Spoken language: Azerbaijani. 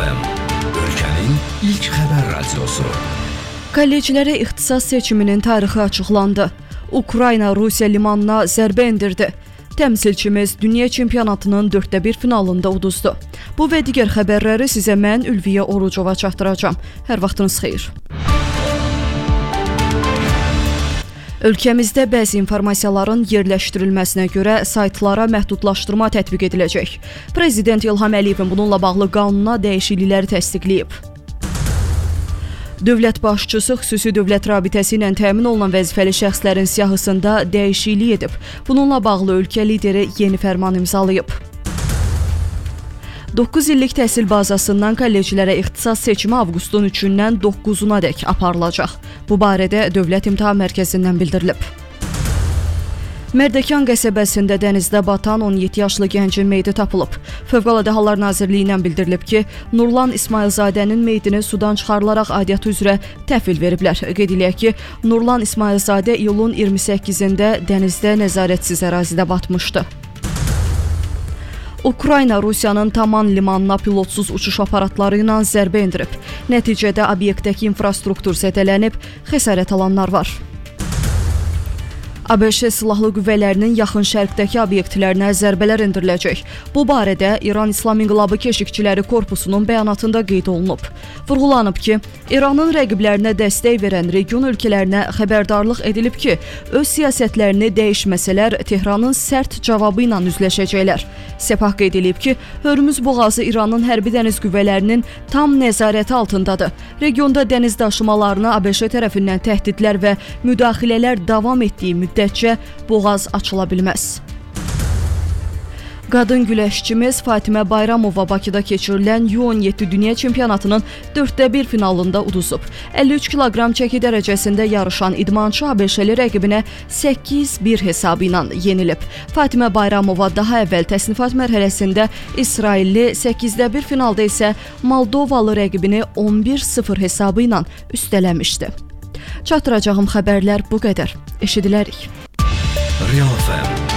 FM, ölkənin ilk xəbər radiosu. Kolleclərə ixtisas seçiminin tarixi açıqlandı. Ukrayna Rusiya limanına zərbə endirdi. Təmsilçimiz dünya çempionatının 1/4 finalında uduzdu. Bu və digər xəbərləri sizə mən Ülviyə Orucova çatdıracağam. Hər vaxtınız xeyir. Ölkəmizdə bəzi informasiyaların yerləşdirilməsinə görə saytlara məhdudlaşdırma tətbiq ediləcək. Prezident İlham Əliyevin bununla bağlı qanuna dəyişiklikləri təsdiqləyib. Dövlət başçısı xüsusi dövlət rabitəsi ilə təmin olunan vəzifəli şəxslərin siyahısında dəyişiklik edib. Bununla bağlı ölkə lideri yeni fərman imzalayıb. 9 illik təhsil bazasından kolleclərə ixtisas seçimi avqustun 3-dən 9-una dək aparılacaq. Bu barədə Dövlət İmtahan Mərkəzindən bildirilib. Mərdəkan qəsəbəsində dənizdə batan 17 yaşlı gəncin meyidi tapılıb. Fövqəladə Hallar Nazirliyindən bildirilib ki, Nurlan İsmailzadənin meyidini sudan çıxarılaraq aidiyyatı üzrə təhvil veriblər. Qeyd eləyək ki, Nurlan İsmailzadə iyulun 28-də dənizdə nəzarətsiz ərazidə batmışdı. Ukrayna Rusiyanın Taman limanına pilotsuz uçuş aparatları ilə zərbə endirib. Nəticədə obyektdəki infrastruktur zədələnib, xəsarət alanlar var. ABŞ Silahlı Qüvvələrinin yaxın şərqdəki obyektlərinə zərbələr endiriləcək. Bu barədə İran İslam İnqilabı Keşikçiləri Korpusunun bəyanatında qeyd olunub. Vurğulanıb ki, İranın rəqiblərinə dəstək verən region ölkələrinə xəbərdarlıq edilib ki, öz siyasətlərini dəyişməsələr Tehranın sərt cavabı ilə üzləşəcəklər. Sepah qeyd edib ki, Hörmüz boğazı İranın hərbi dəniz qüvvələrinin tam nəzarəti altındadır. Regionda dəniz daşımalarına ABŞ tərəfindən təhdidlər və müdaxilələr davam etdiyi müddətcə boğaz açıla bilməz. Qadın güləşçimiz Fatimə Bayramova Bakıda keçirilən U17 Dünya Çempionatının 1/4 finalında uduzub. 53 kiloqram çəki dərəcəsində yarışan idmançı ABŞ-li rəqibinə 8-1 hesabı ilə yenilib. Fatimə Bayramova daha əvvəl təsnifat mərhələsində İsrailli, 8-1 finalda isə Moldovalı rəqibini 11-0 hesabı ilə üstələmişdi. Çatdıracağım xəbərlər bu qədər. Eşidilərik. Real FM